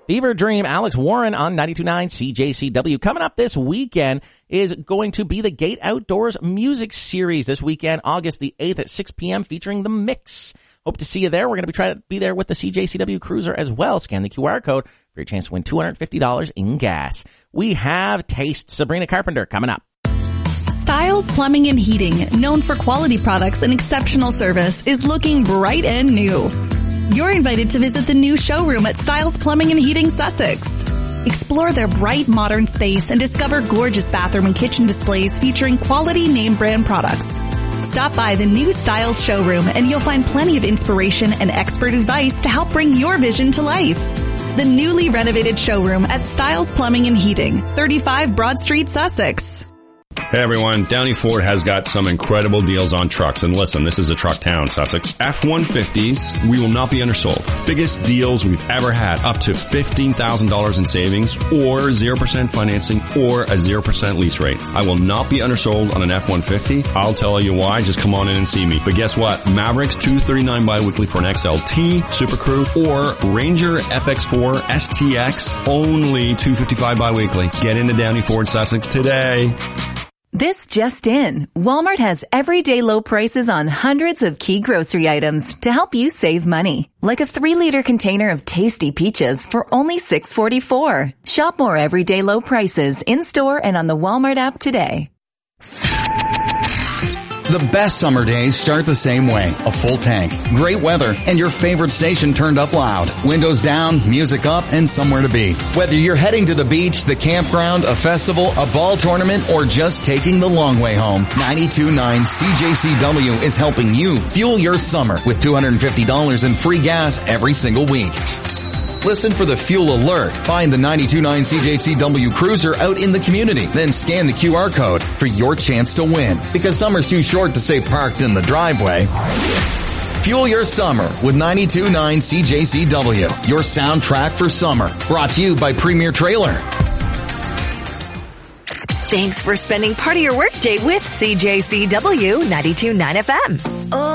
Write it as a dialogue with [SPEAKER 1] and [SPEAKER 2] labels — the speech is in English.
[SPEAKER 1] Fever Dream, Alex Warren on 92.9 CJCW. Coming up this weekend is going to be the Gate Outdoors Music Series this weekend, August the 8th at 6 p.m. featuring The Mix. Hope to see you there. We're going to trying to be there with the CJCW Cruiser as well. Scan the QR code for your chance to win $250 in gas. We have Taste. Sabrina Carpenter coming up.
[SPEAKER 2] Styles Plumbing and Heating, known for quality products and exceptional service, is looking bright and new. You're invited to visit the new showroom at Styles Plumbing and Heating Sussex. Explore their bright modern space and discover gorgeous bathroom and kitchen displays featuring quality name brand products. Stop by the new Styles showroom and you'll find plenty of inspiration and expert advice to help bring your vision to life. The newly renovated showroom at Styles Plumbing and Heating, 35 Broad Street, Sussex.
[SPEAKER 3] Hey everyone, Downey Ford has got some incredible deals on trucks. And listen, this is a truck town, Sussex. F-150s, we will not be undersold. Biggest deals we've ever had, up to $15,000 in savings, or 0% financing, or a 0% lease rate. I will not be undersold on an F-150. I'll tell you why, just come on in and see me. But guess what? Mavericks, $239 bi-weekly for an XLT, Super Crew, or Ranger FX4 STX, only $255 bi-weekly. Get into Downey Ford Sussex today.
[SPEAKER 4] This just in. Walmart has everyday low prices on hundreds of key grocery items to help you save money. Like a 3-liter container of tasty peaches for only $6.44. Shop more everyday low prices in-store and on the Walmart app today.
[SPEAKER 5] The best summer days start the same way. A full tank, great weather, and your favorite station turned up loud. Windows down, music up, and somewhere to be. Whether you're heading to the beach, the campground, a festival, a ball tournament, or just taking the long way home, 92.9 CJCW is helping you fuel your summer with $250 in free gas every single week. Listen for the fuel alert. Find the 92.9 CJCW Cruiser out in the community. Then scan the QR code for your chance to win. Because summer's too short to stay parked in the driveway. Fuel your summer with 92.9 CJCW. Your soundtrack for summer. Brought to you by Premier Trailer.
[SPEAKER 6] Thanks for spending part of your workday with CJCW 92.9 FM.